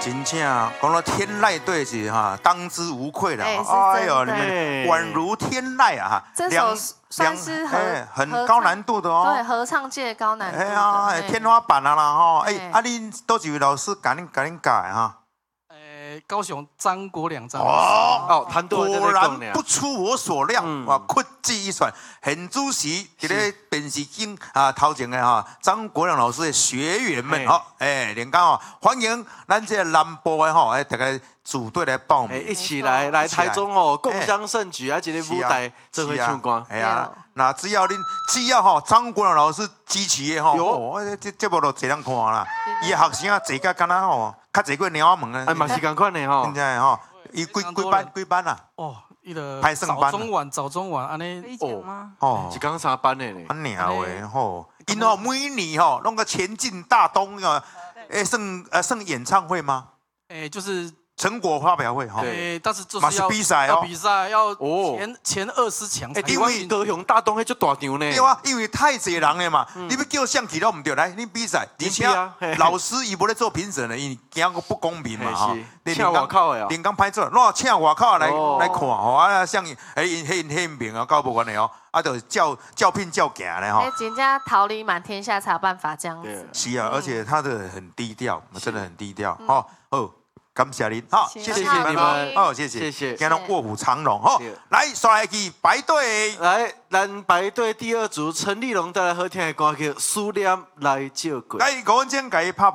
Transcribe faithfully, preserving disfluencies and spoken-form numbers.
真正讲到天籁对是哈，当之无愧的。 哎， 哎呦，你们宛如天籁啊！哈， 这首算是哎很高难度的哦。 对，合唱界高难度。 哎呀，天花板啊啦哈！哎，啊，你多几位老师教恁教恁教的哈？ 诶，高雄张国良张哦哦，谈多果然不出我所料，哇，屈指一算。很主席伫咧电视经啊头前的哈，张国良老师的学员们，好，哎，连刚哦，欢迎咱这南部的吼，哎，大家组队来报名， 一起来来台中哦，共襄盛举啊，一个舞台做伙唱歌。 哎呀，那只要恁只要吼张国良老师支持的吼，哦，这这部都侪人看啦。伊的学生啊，坐甲敢若吼，较侪过鸟仔门啊。 哎，嘛是共款的吼。 现在吼，伊几几班几班啊？ 哦。伊个早中晚早中晚安尼哦哦， 一讲三班的呢， 安鸟诶吼，因吼每年吼弄个前进大东啊，诶，算呃算演唱会吗？ 诶，就是成果发表会哈。 对，但是就是要比赛哦，比赛要前前二十强。 哎，因为高雄大东迄足大场呢。 对啊，因为太侪人了嘛，你要叫象棋都唔对，来你比赛，而且老师伊无咧做评审的，因惊个不公平嘛哈。 请外口的哦， 连刚拍出来，喏，请外口来来看吼，啊，像哎因迄因迄名啊，搞不完的哦，啊，就叫叫聘叫行咧吼。 哎，人家桃李满天下才有办法这样子。 是啊，而且他的很低调，真的很低调哦哦。感谢您，好， 谢谢你们， 哦，谢谢， 谢谢， 今天卧虎藏龙，好，来，刷来去排队， 来，咱排队第二组，陈立龙带来好听的歌曲《思念来借过》， 来，五分钟给他拍拍。